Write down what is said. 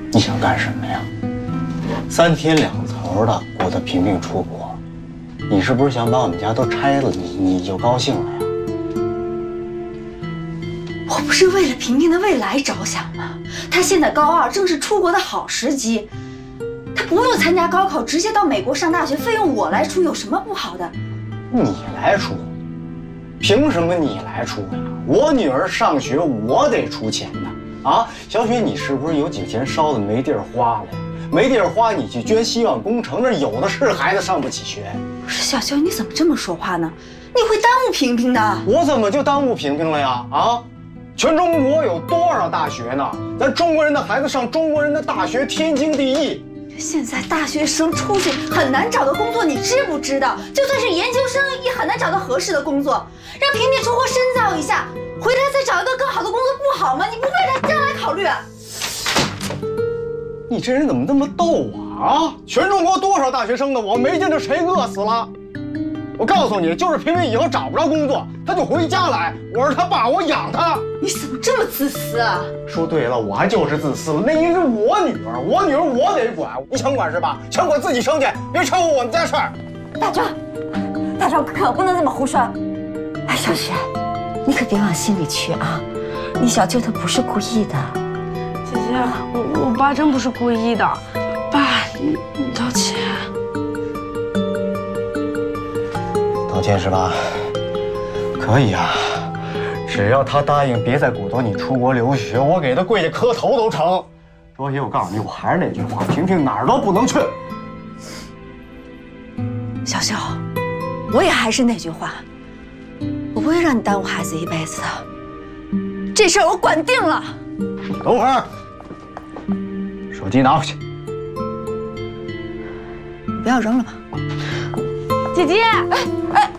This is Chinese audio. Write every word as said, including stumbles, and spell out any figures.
你想干什么呀？三天两头的鼓捣萍萍出国，你是不是想把我们家都拆了，你你就高兴了呀？ 我不是为了萍萍的未来着想吗？她现在高二，正是出国的好时机。她不用参加高考，直接到美国上大学，费用我来出，有什么不好的？ 你来出？凭什么你来出呀？我女儿上学，我得出钱的啊！小雪，你是不是有几个钱烧的没地儿花了呀？没地儿花，你去捐希望工程，那有的是孩子上不起学。 不是小肖，你怎么这么说话呢？你会耽误萍萍的。 我怎么就耽误萍萍了呀？啊！全中国有多少大学呢？咱中国人的孩子上中国人的大学，天经地义。 现在大学生出去很难找到工作，你知不知道？就算是研究生，也很难找到合适的工作。让萍萍出国深造一下，回来再找一个更好的工作，不好吗？你不为她将来考虑啊？ 你这人怎么那么逗啊？啊！全中国多少大学生呢？我没见着谁饿死了。我告诉你，就是萍萍以后找不着工作，她就回家来。我是她爸，我养她。 你怎么这么自私啊？ 说对了，我还就是自私了。那应该是我女儿，我女儿我得管。你想管是吧？想管自己生去，别掺和我们家事儿。 大壮，大壮可不能这么胡说。哎，小雪，你可别往心里去啊。你小舅他不是故意的。 姐姐，我我爸真不是故意的。爸，你你道歉。 道歉是吧？可以啊，只要他答应别再鼓捣你出国留学，我给他跪下磕头都成。卓爷，我告诉你，我还是那句话，萍萍哪儿都不能去。 小肖，我也还是那句话，我不会让你耽误孩子一辈子的。这事儿我管定了。 等会儿，手机拿回去。 不要扔了吧。 姐姐，哎哎。